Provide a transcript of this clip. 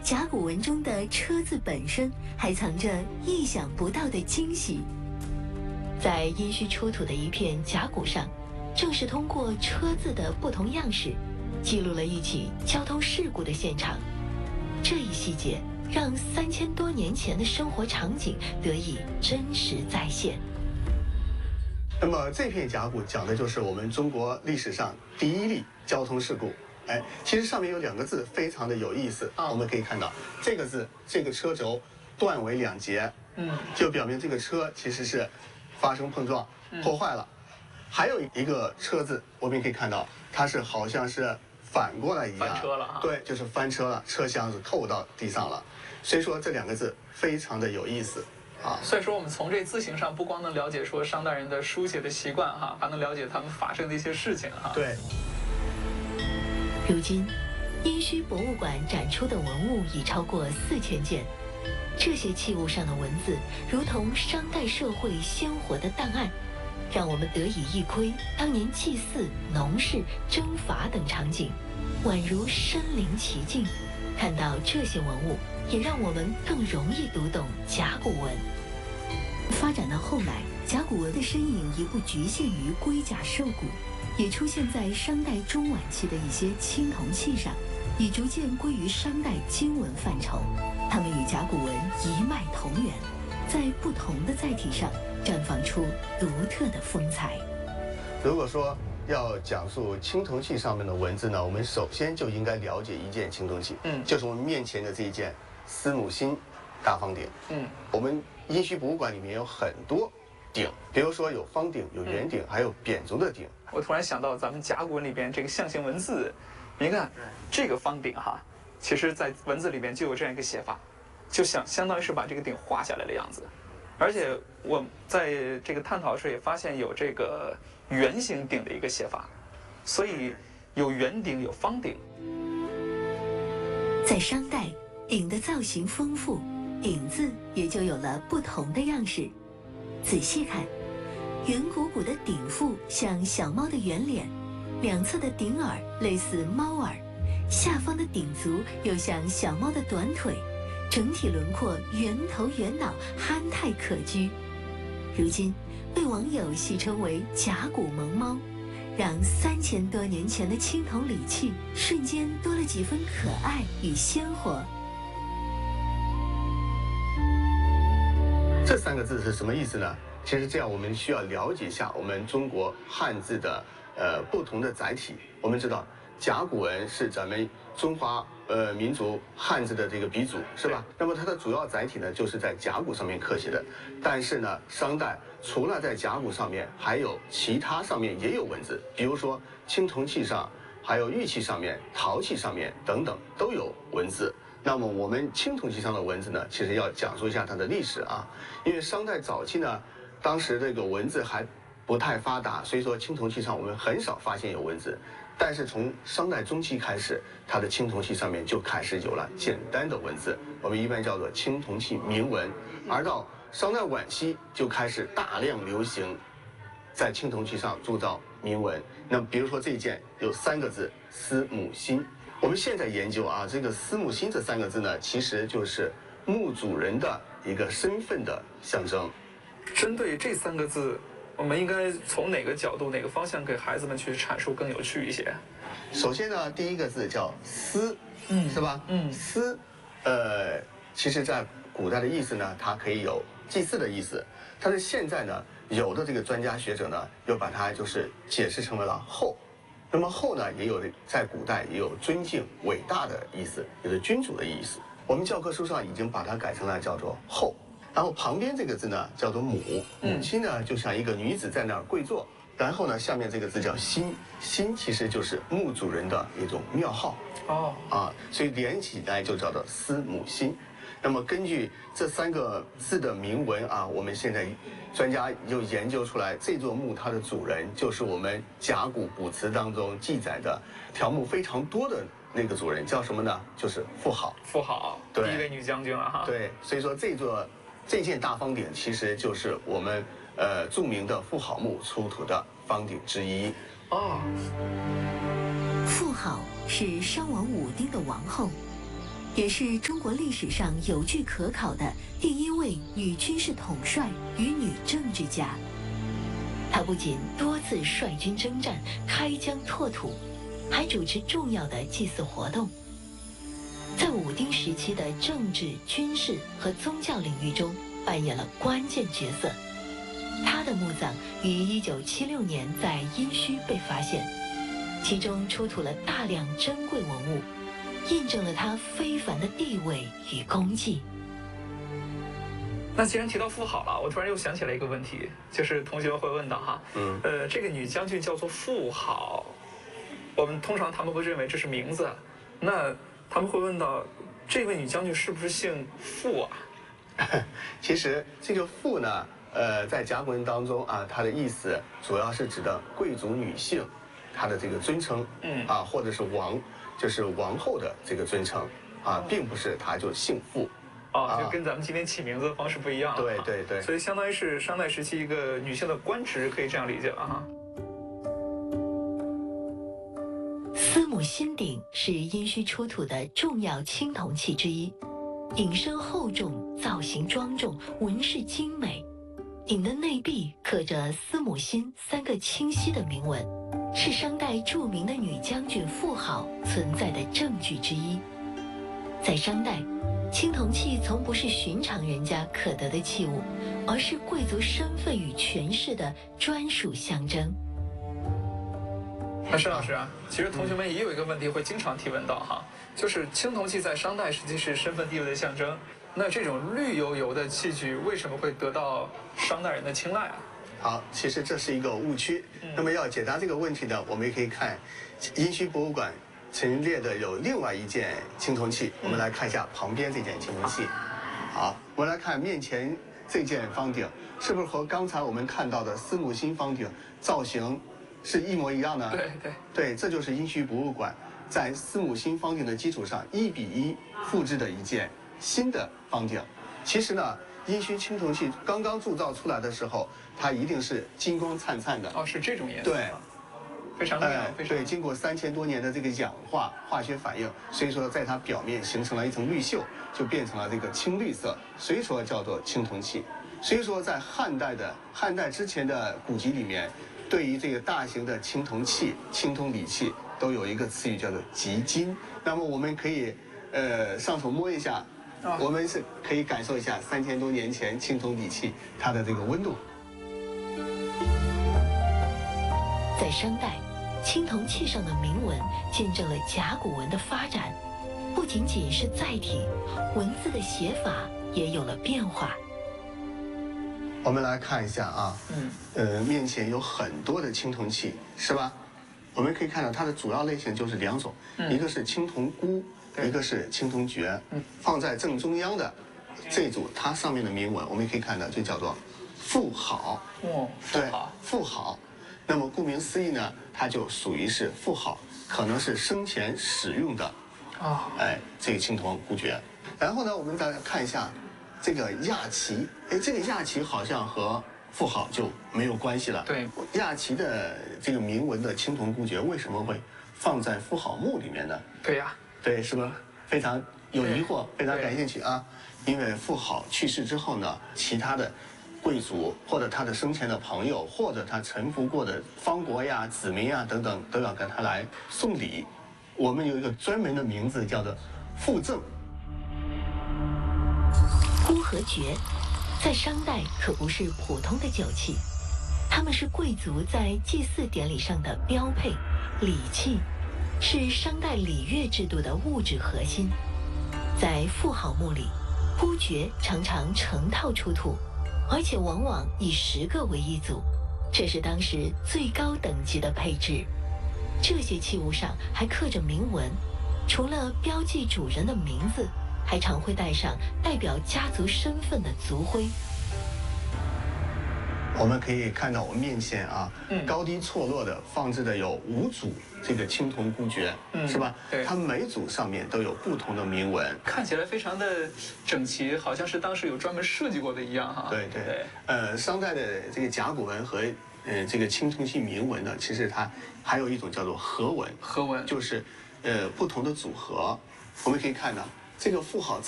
甲骨文中的车字本身还藏着意想不到的惊喜。在殷墟出土的一片甲骨上，正是通过车字的不同样式，记录了一起交通事故的现场。这一细节让3000多年前的生活场景得以真实再现。 那么这片甲骨讲的就是我们中国历史上第一例交通事故。哎，其实上面有2个字非常的有意思啊，我们可以看到这个字，这个车轴断为2截，就表明这个车其实是发生碰撞破坏了。还有一个车字，我们也可以看到它是好像是反过来一样， 翻车了哈。 对，就是翻车了，车厢是扣到地上了。所以说这2个字非常的有意思。 所以说我们从这字形上不光能了解说商代人的书写的习惯哈，还能了解他们发生的一些事情哈。 对。 如今，殷墟博物馆展出的文物已超过4000件，这些器物上的文字如同商代社会鲜活的档案，让我们得以一窥当年祭祀、农事、征伐等场景，宛如身临其境。看到这些文物，也让我们更容易读懂甲骨文。发展到后来，甲骨文的身影已不局限于龟甲兽骨，也出现在商代中晚期的一些青铜器上，已逐渐归于商代经文范畴。它们与甲骨文一脉同源，在不同的载体上绽放出独特的风采。 如果说要讲述青铜器上面的文字呢，我们首先就应该了解一件青铜器，就是我们面前的这一件司母心大方鼎。我们殷墟博物馆里面有很多鼎，比如说有方鼎、有圆鼎，还有扁足的鼎。 我突然想到咱们甲骨文里边这个象形文字，您看这个方鼎哈，其实在文字里边就有这样一个写法，就相当于是把这个鼎画下来的样子。而且我在这个探讨时也发现有这个圆形鼎的一个写法，所以有圆鼎有方鼎。 在商代，鼎的造型丰富，鼎字也就有了不同的样式。仔细看，圆鼓鼓的鼎腹像小猫的圆脸，两侧的鼎耳类似猫耳，下方的鼎足又像小猫的短腿，整体轮廓圆头圆脑，憨态可掬。如今被网友戏称为甲骨萌猫，让3000多年前的青铜礼器瞬间多了几分可爱与鲜活。 这3个字是什么意思呢？其实这样我们需要了解一下我们中国汉字的不同的载体。我们知道甲骨文是咱们中华民族汉字的这个鼻祖，是吧？那么它的主要载体呢，就是在甲骨上面刻写的。但是呢，商代除了在甲骨上面，还有其他上面也有文字，比如说青铜器上，还有玉器上面、陶器上面等等都有文字。那么我们青铜器上的文字呢，其实要讲述一下它的历史啊，因为商代早期呢，当时这个文字还不太发达，所以说青铜器上我们很少发现有文字。但是从商代中期开始，它的青铜器上面就开始有了简单的文字，我们一般叫做青铜器铭文。而到商代晚期就开始大量流行在青铜器上铸造铭文。那比如说这一件有3个字司母心，我们现在研究啊，这个司母心这3个字呢，其实就是墓主人的一个身份的象征。 针对这3个字，我们应该从哪个角度、哪个方向给孩子们去阐述更有趣一些？ 首先呢，第一个字叫司，是吧？司，其实在古代的意思呢，它可以有祭祀的意思。但是现在呢，有的这个专家学者呢，又把它就是解释成为了后。那么后呢，也有在古代也有尊敬伟大的意思，有的君主的意思。我们教科书上已经把它改成了叫做后。然后旁边这个字呢叫做母，母亲呢就像一个女子在那儿跪坐。然后呢，下面这个字叫心，心其实就是墓主人的一种庙号。所以连起来就叫做司母心。那么根据这3个字的铭文啊，我们现在专家又研究出来，这座墓它的主人就是我们甲骨卜辞当中记载的条目非常多的那个主人，叫什么呢？就是妇好。 妇好，第一位女将军了哈。 对，所以说这件大方鼎其实就是我们著名的妇好墓出土的方鼎之一。 妇好是商王武丁的王后， 也是中国历史上有据可考的第一位女军事统帅与女政治家。她不仅多次率军征战、开疆拓土，还主持重要的祭祀活动。在武丁时期的政治、军事和宗教领域中扮演了关键角色。她的墓葬于1976年在殷墟被发现，其中出土了大量珍贵文物，印证了她非凡的地位与功绩。 那既然提到妇好了，我突然又想起来一个问题，就是同学们会问到哈，这个女将军叫做妇好，我们通常他们会认为这是名字，那他们会问到，这位女将军是不是姓傅啊？ 其实这个傅呢，在甲骨文当中啊，它的意思主要是指的贵族女性，她的这个尊称，或者是王，就是王后的这个尊称啊，并不是她就姓傅。 就跟咱们今天起名字的方式不一样了。 对对对， 所以相当于是商代时期一个女性的官职，可以这样理解了哈。 司母心鼎是殷墟出土的重要青铜器之一，鼎身厚重，造型庄重，纹饰精美。鼎的内壁刻着司母心3个清晰的铭文，是商代著名的女将军妇好存在的证据之一。在商代，青铜器从不是寻常人家可得的器物，而是贵族身份与权势的专属象征。 那申老师啊，其实同学们也有一个问题会经常提问到哈，就是青铜器在商代实际是身份地位的象征，那这种绿油油的器具为什么会得到商代人的青睐啊？ 好，其实这是一个误区。那么要解答这个问题呢，我们也可以看殷墟博物馆陈列的有另外一件青铜器，我们来看一下旁边这件青铜器。好，我们来看面前这件方鼎，是不是和刚才我们看到的司母心方鼎造型是一模一样的？对，这就是殷墟博物馆在司母心方鼎的基础上1比1复制的一件新的方鼎。其实呢，殷墟青铜器刚刚铸造出来的时候，它一定是金光灿灿的。 是这种颜色。对。非常亮， 对，经过3000多年的这个氧化化学反应，所以说在它表面形成了一层绿锈，就变成了这个青绿色，所以说叫做青铜器。所以说在汉代之前的古籍里面，对于这个大型的青铜器、青铜礼器都有一个词语叫做极金。那么我们可以上手摸一下，我们是可以感受一下3000多年前青铜礼器它的这个温度。 在商代，青铜器上的铭文见证了甲骨文的发展，不仅仅是载体，文字的写法也有了变化。 我们来看一下啊，面前有很多的青铜器，是吧？我们可以看到它的主要类型就是2种，一个是青铜箍，一个是青铜爵。放在正中央的这组，它上面的铭文我们可以看到就叫做妇好。对，妇好。那么顾名思义呢，它就属于是妇好，可能是生前使用的这个青铜箍爵。然后呢，我们再来看一下这个亚旗，这个亚旗好像和妇好就没有关系了。 对， 亚旗的这个铭文的青铜箍爵为什么会放在妇好墓里面呢？ 对呀， 对，是不是非常有疑惑，非常感兴趣啊？因为妇好去世之后呢，其他的贵族或者他的生前的朋友，或者他臣服过的方国呀、子民呀等等，都要跟他来送礼。我们有一个专门的名字叫做妇赠。 箍和爵，在商代可不是普通的酒器，它们是贵族在祭祀典礼上的标配礼器，是商代礼乐制度的物质核心。在妇好墓里，箍爵常常成套出土，而且往往以10个为一组，这是当时最高等级的配置。这些器物上还刻着铭文，除了标记主人的名字，还常会带上代表家族身份的族徽。 我们可以看到我们面前啊，高低错落的放置的有5组这个青铜箍爵，是吧？ 对， 它每组上面都有不同的铭文， 看起来非常的整齐，好像是当时有专门设计过的一样哈。 对。商代的这个甲骨文和这个青铜器铭文呢，其实它还有一种叫做合文， 合文就是不同的组合。我们可以看到这个妇好